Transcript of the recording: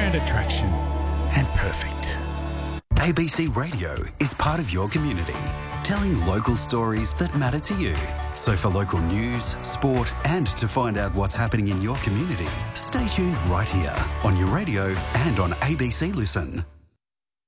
and attraction. And perfect. ABC Radio is part of your community, telling local stories that matter to you. So for local news, sport and to find out what's happening in your community, stay tuned right here on your radio and on ABC Listen.